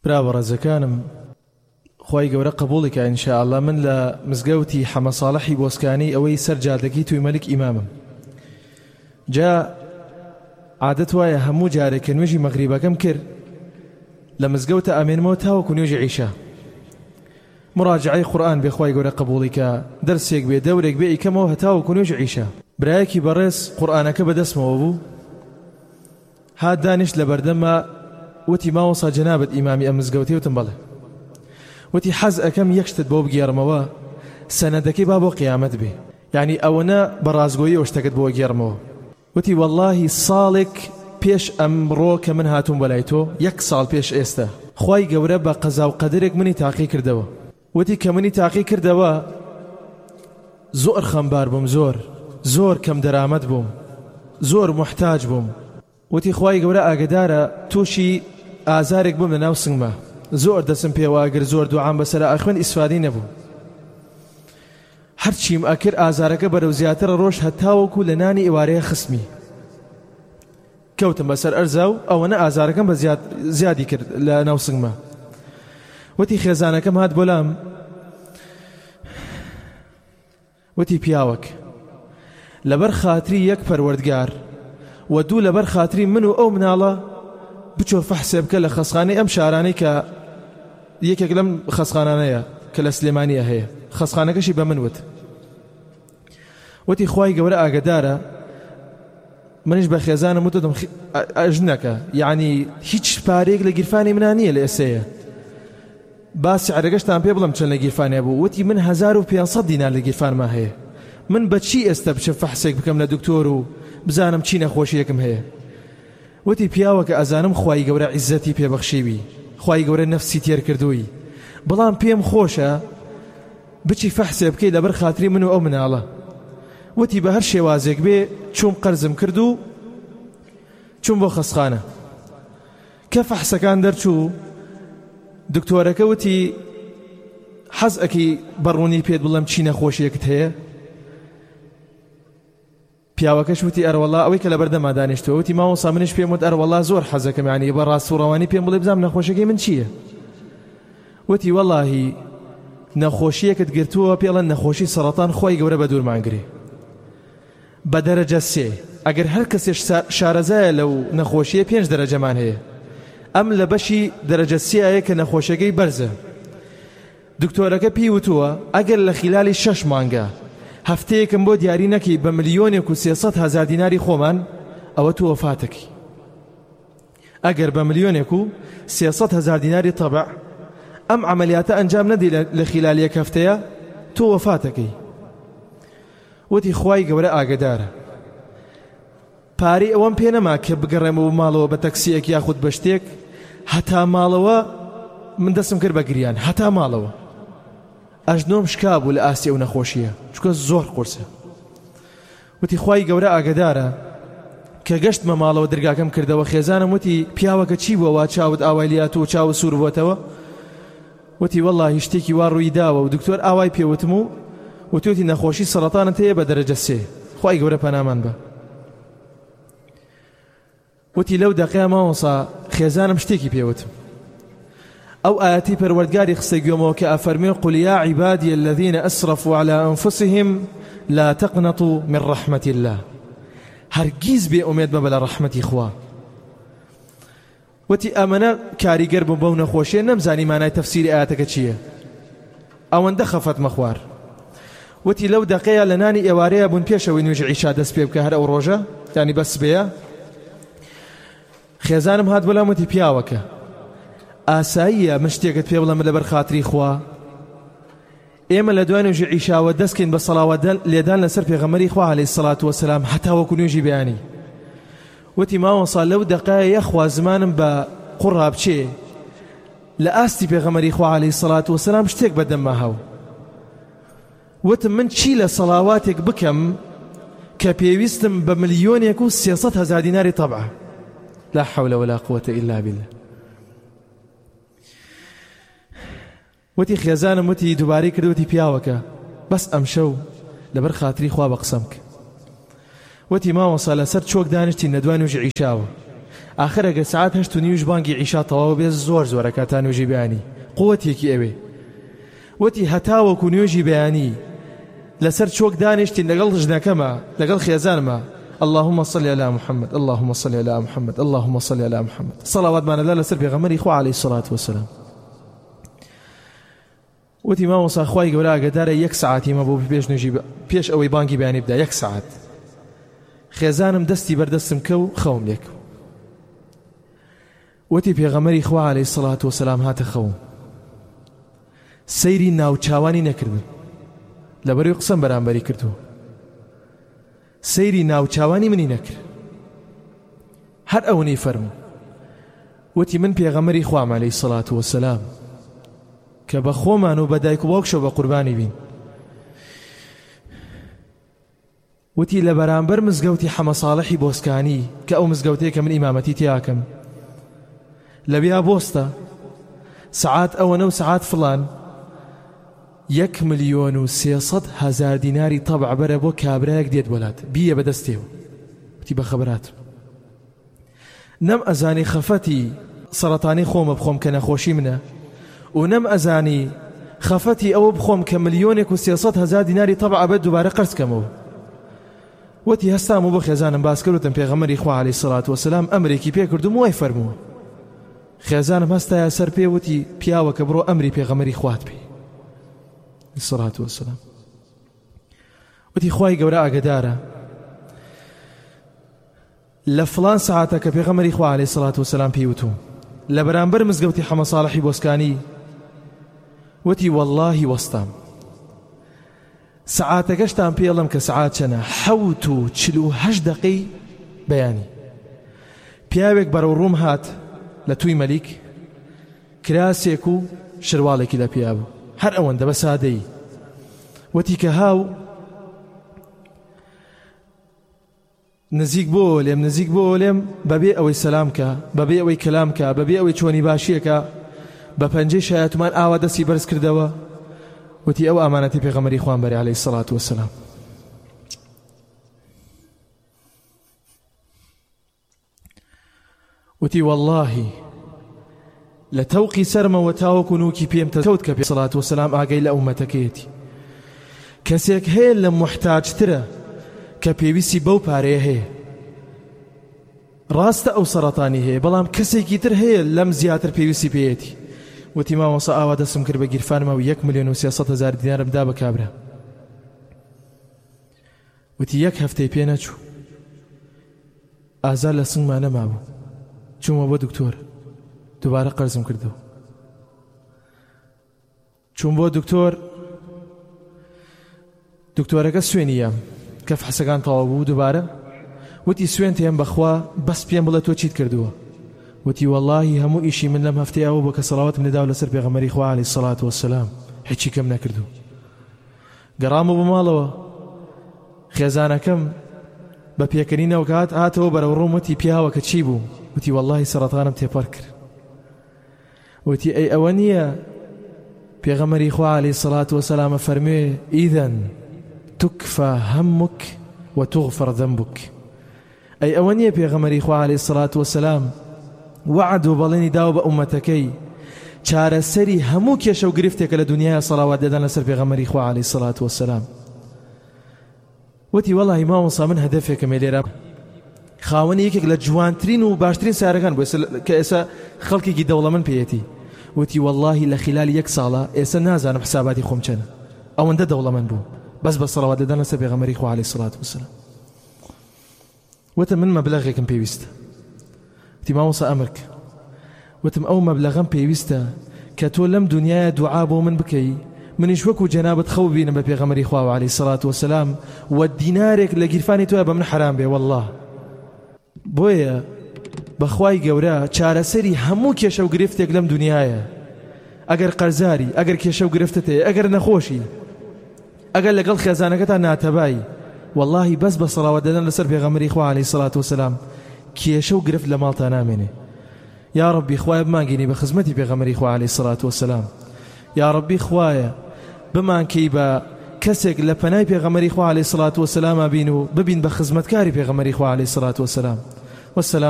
برا بەڕێزەکانم خی گەورە قبوڵیکە ئینشاءالله من لە مزگەوتی حەمە ساڵحی بۆسکانی ئەوەی سەر جادەگی توی مەلک ئیمامم جا عادەت وایە هەموو جارێکە نوێژی مەغریبەکەم کرد لە مزگەوتە ئەمێنمەوە تاوەکو نوێژی عیشا مراجعەی قورئان بێ خی گەورە قبوڵیکە دەرسێک بێ دەورێک بێ ئیکەمەوە هەتاوەکو نوێژی عیشا برایەکی بەڕێز قورئانەکە بەدەستمەوە بوو هات دانیشت لە بەردەمە وتی ماوەسا جەنابەت ئیمامی ئەم مزگەوتەی وتم بەڵێ وتی حەز ئەەکەم یەک شتت بۆ بگێڕمەوە سەنەدەکەی با بۆ قیامەت بێ یعنی ئەوەنە بەڕازگۆیی ئەو شتەکەت بۆ گێڕمەوە وتی واللهی ساڵێک پێش ئەمڕۆ کە من هاتووم بەلای تۆ یەک ساڵ پێش ئێستا خی گەورە بە قەزا و قەدرێک منی تاقی کردەوە وتی کە منی تاقی کردەوە زۆر خەمبار بووم زۆر کەم دەرامەت بووم زۆر محتاج بووم وتی خی گەورە ئاگدارە تووشی ئازارێک بووم لە ناو سنگمە زۆر دەسم پێواگر زۆر دوعام بەسەر ئەخوێن ئیسفادی نەبوو هەرچیم ئەکرد ئازارەکە بەرەو زیاترە ڕۆژ هەتاوەکو لە نانی ئێوارەیە خستمی کەوتم بەسەر ئەرزا و ئەوەنە ئازارەکەم بە زیادی کرد لە ناو سنگمە وتی خێزانەکەم هات بۆلام وتی پیاوەک لەبەر خاتری یەک پەروەردگار و دوو لەبەر خاتری من و ئەو مناڵە بچۆ فەحسێ بکە لە خەسخانەی ئەم شارانەی کە یەکێک لەم خەسخانانەیە کە لە سلێمانیە هەیە خەسخانەکەشی بە من وت وتی خی گەورە ئاگدارە منیش بە خێزانم وتم ئەژنەکە یعنی هیچ پارێک لە گیرفانی منان نییە لە ئێسەیە باسی عەرەگەشتان پێ بڵم چەند لە گیرفانێ بوو وتی من 1500 دینار لە گیرفانما هەیە من بەچی ئێستا بچم فەحسێک بکەم لە دکتۆر و بزانم چی نەخۆشیەکم هەیە وتی پیاوەکە ئەزانم خی گەورە عیزەتی پێبەخشیوی خی گەورە نەفسی تێر کردووی بەڵام پێم خۆشە بچی فەحسێ بکەی لەبەر خاتری من و ئەو مناڵە وتی بە هەر شێوازێک بێ چوم قەرزم کرد و چوم بۆ خەسخانە کە فەحسەکان دەرچوو دکتۆرەکە وتی حەز ئەکەی بەڕوونی پێت بڵم چی نەخۆشیەکت هەیە پیاوەکەش وتی ئەرەوەڵا ئەوەی کە لە بەردەما دانیشتەوە وتی ماوەسا منش پێم وت ئەرەوەڵا زۆر حەزەکەم یعنی بە ڕاستوڕەوانی پێم بڵێ بزانم نەخۆشیەکەی من چییە وتی وەڵاهی نەخۆشیەکت گرتووە پێڵەن نەخۆشی سەرەتان خی گەورە بە دوورمانگرێ بە دەرەجە 3 ئەگەر هەر کەسێش شارەزایە لەو نەخۆشیە 5 دەرەجەمان هەیە ئەم لە بەشی دەرەجە 3 کە نەخۆشیەکەی بەرزە دکتۆرەکە پێی وتووە ئەگەر لە خلالی 6 مانگە هەفتەیەکم بۆ دیاری نەکەی بە 1,300,000 دیناری خۆمان ئەوە تو وەفاتەکەی ئەگەر بە 1,300,000 دیناری تەبع ئەم عملیاتە ئەنجام نەدی لە خلالی یەک هەفتەیە تو وەفاتەکەی وتی خی گەورە ئاگدارە پارەی ئەوەم پێ نەما کە بگەڕێمەوە ماڵەوە بە تەکسیەک یاخود بە شتێک هەتا ماڵەوە من دەستم کرد بە گریان هەتا ماڵەوە ئەژنۆم شکا بوو لە ئاسی ئەو نەخۆشیە چکە زۆر قورسە وتی خی گەورە ئاگدارە کە گەشتمە ماڵەوە دەرگاکەم کردەوە خێزانم وتی پیاوەکە چی بووەوە چاوت ئاوایلیات و چاوە سوور بۆتەوە وتی وەڵڵاهی شتێکی وا ڕووی داوە و دکتۆر ئاوای پێوتم و وتوتی نەخۆشی سەرەتانت هەیە بە دەرەجە 3 خی گەورە پەنامان بە وتی لەو دەقەیە ماوەسا خێزانم شتێکی پێوتم ئەو ئاەتی پەروەردگاری خستە گوێمەوە کە ئەفەرمێ قل یا عیبادی الذین ئەسرفوا على أنفسهم لا تقنطوا من رحمة الله هەرگیز بێ ئومێد بە لە ڕەحمەتی خوا وتی ئەمەنە کاریگەر بووم بەو نەخۆشیە نەمزانی مانای تەفسیری ئاەتەکە چییە ئەوەندە خەفەتمە خوار وتی لەو دەقەیە لە نانی ئێوارەیە بوون پێشەوەی نوێژی عیشا دەست پێ بکە هەر ئەو ڕۆژە یعنی بەس بەیە خێزانم هات بەلام وتی پیاوەکە ئاساییە من شتێکت پێ بڵێم لەبەر خاتری خوا ئێمە لە دوای نوێژی عیشاوە دەستکەین بە سەڵاوەت لێدان لەسەر پێغەمبەری خوا عەلەیهی سەڵات وەسەلام هەتا وەکو نوێژی بەیانی وتی ماوەسا لەو دەقەیە یەخوا زمانم بە قوڕا بچێ لە ئاستی پێغەمبەری خوا عەلەیهی سەڵات وەسەلام شتێک بەدەمما هەو وتم من چی لە سەڵاواتێک بکەم کە پێویستم بە 1,300,000 دیناری تەبعە لا حول ولا قوة إلا بالله وتی خێزانم وتی دووبارەی کردوتی پیاوەکە بەس ئەمشەو لەبەر خاتری خوا بە قسەم کە وتی ماوەسا لەسەر چۆک دانیشتی نەدوای نوێژی عیشاوە آخر ئەگەر سعات 8:30 بانگی عیشا تەواو بێ زۆر زۆرەکە تا نوێژی بەیانی قووەتێکی ئەوێ وتی هەتاوەکو نوێژی بەیانی لەسەر چۆک دانیشتین لەگەڵ ژنەکەمە لەگەڵ خێزانمە اللهم صل على محمد اللهم صل على محمد اللهم صل على محمد صلواتمان لله لەسەر پێغەمبەری خوا عليه الصلاة والسلام وتی مامۆستا خوای گەورە ئاگادارە 1 ساعتی مە بۆ پێش نوێژی پێش ئەوەی بانگی بەیانی بدا 1 ساعت خێزانم دەستی بەردەستم کە و خەوم لێک وتی پێغەمبەری خوا عليه الصلاة والسلام هاتە خەوم سەیری ناوچاوانی نەکردم لەبەرەوەی قسەم بەرامبەری کردووە سەیری ناوچاوانی منی نەکرد هەر ئەوەی فەرموو وتی من پێغەمبەری خوام عليه الصلاة والسلام کە بە خۆمان و بە دایک و باوکشەوە بە قوربانی بین وتی لە بەرامبەر مزگەوتی حەمە ساڵحی بۆسکانی کە ئەو مزگەوتەیە کە من ئیمامەتی تیاکەم لە بیا بۆستە سعات ئەوەنە و سعات فڵان 1,300,000 دیناری طبع بەرە بۆ کابرایەک دێت وڵات بیە بەدەستێەوە وتی بەخەبرات نەم ئەزانی خەفەتی سەرەتانی خۆمە بخۆم کە نەخۆشی منە و نەم ئەزانی خەفەتی ئەوە بخۆم کە 1,300,000 دیناری طبع بێت دووبارە قەرزکەمەوە وتی هەستام و بۆ خێزانم باس کردوتم پێغەمبەری خوا عليه الصلاة والسلام ئەمرێکی پێ کردم وای فەرمووە خێزانم هەستایە سەر پێ وتی پیاوە کە بڕۆ ئەمری پێغەمبەری خوات پێ الصلاة والسلام وتی خوای گەورە ئاگادارە لە فڵان ساعاتە کە پێغەمبەری خوا عليه الصلاة والسلام پێیوتوم لە بەرامبەر مزگەوتی حەمە ساڵحی بۆسکانی وتی واللهی وەستام ساعاتەکەشتان پێڵم کە ساعات چەنە 7:48 دقەی بەیانی پیاوێک بەرەو ڕووم هات لە توی مەلیک کراسێک و شرواڵێکی لە پیا بوو هەر ئەوەندە بە سادەی وتی کە هاو نزیک بۆ لێم بەبێ ئەوەی سەلام کە بەبێ ئەوەی کەلام کە بەبێ ئەوەی چۆنی باشیەکە بە پەنجەی شایەتمان ئاوا دەستی بەرز کردەوە وتی ئەو ئامانەتی پێغەمبەری خوان بەری عليه الصلاة والسلام وتی واللهی لە تەوقی سەرمەوە تاوەکو نوکی پێم تەکەوت کە پێ سەڵات وسەلام ئاگەی لە ئومەتەکەیەتی کەسێک هەیە لە محتاجترە کە پێویستی بەو پارەیە هەیە ڕاستە ئەو سەرەتانی هەیە بەڵام کەسێکی تر هەیە لەم زیاتر پێویستی پێیەتی وتی مامۆستا ئاوا دەستم کرد بە گیرفانمە و 1,300,000 دینارم دا بە کابرا وتی 1 هەفتەی پێ نەچوو ئازار لە سنگمان نەمابوو چوومە بۆ دکتۆر دووبارە قەرزم کردەوە چوون بۆ دکتۆرەکە سوێنیە کە فحسەکان تەواو بوو دووبارە وتی سوێن تێم بەخوا بەس پێم بڵێ تۆ چیت کردووە وتی واللهی هەموو ئیشی من لەم هەفتەیەوە بۆ کە سەڵاوەتم لێداو لەسەر پێغەمبەری خوا عەلەیهی سەڵات وەسەلام هیچی کەم نەکردو گەڕامە بۆ ماڵەوە خێزانەکەم بە پێکەنینەوە کات هاتەوە بەرەو ڕووم وتی پیاوە کە چی بوو وتی واللهی سەرەتانم تێپەڕ کرد وتی ئەی ئەوە نییە پێغەمبەری خوا عەلەیهی سەڵات وەسەلامە فەرموێ ئیدەن تکفە هەمک وتغفر ذنبک ئەی ئەوە نییە پێغەمبەری خوا عەلەیهی سەڵات وەسەلام وعد و بەڵێنی داوە بە ئومەتەکەی چارەسەری هەموو کێشە و گرفتێکە لە دنیای سەڵاوات دەدەن لەسەر پێغەمبەری خوا عەلەیهی سەڵات وەسەلام وتی وەڵڵاهی مامۆستا من هەدەفێکم لێرە خاوەنی یەکێک لە جوانترین و باشترین سیارەکان بوو کە ئێستا خەڵکێکی دەوڵەمەند پێیەتی وتی واللهی لە خلال 1 ساڵە ئێستا نازانم حساباتی خۆم چەنە ئەوەندە دەوڵەمەند بوو بەس بە سەڵاوات دەدەن لەسەر پێغەمبەری خوا عەلەیهی سەڵات وەسەلام وتم من مەبلەغێکم پێویستە وتی مامۆستا ئەمرکە وتم ئەو مەبلەغەم پێویستە کە تۆ لەم دنیایە دوعا بۆ من بکەی منیش وەکو جەنابەت خەو ببینم بە پێغەمبەری خوا عەلەیهی سەڵات وەسەلام و دینارێک لە گیرفانی تۆیە بە من حرام بێ والله بۆیە بەخوای گەورە چارەسەری هەموو کێشە و گرفتێک لەم دنیایە ئەگەر قەرزاری ئەگەر کێشە و گرفتت هەیە ئەگەر نەخۆشی ئەگەر لەگەڵ خێزانەکەتان ناتەبایی واللهی بەس بە سەڵاوات دەدەن لەسەر پێغەمبەری خوا عەلەیهی سەڵات وەسەلام کێشە و گرفت لە ماڵتان نامێنێ یا ربی خوایە بمانگەینی بە خزمەتی پێغەمبەری خوا عەلەیهی سەڵات وەسەلام یا ربی خوایە بمانکەی بە کەسێک لە پەنای پێغەمبەری خوا عەلەیهی سەڵات وەسەلام بین و ببین بە خزمەتکاری پێغەمبەری خوا عەلەیهی سەڵات وەسەلام والسلام